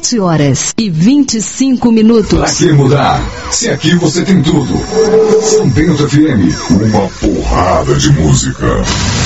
7h25. Pra que mudar? Se aqui você tem tudo. São Bento FM, uma porrada de música.